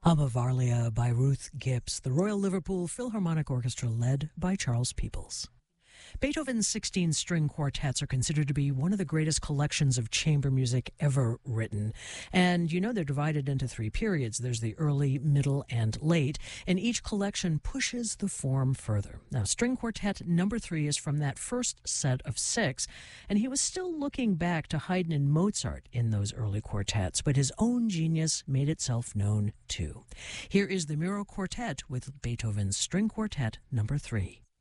Amavalia by Ruth Gibbs, the Royal Liverpool Philharmonic Orchestra led by Charles Peoples. Beethoven's 16 string quartets are considered to be one of the greatest collections of chamber music ever written. And you know they're divided into three periods. There's the early, middle, and late, and each collection pushes the form further. Now, string quartet number 3 is from that first set of 6, and he was still looking back to Haydn and Mozart in those early quartets, but his own genius made itself known too. Here is the Miro Quartet with Beethoven's string quartet number 3.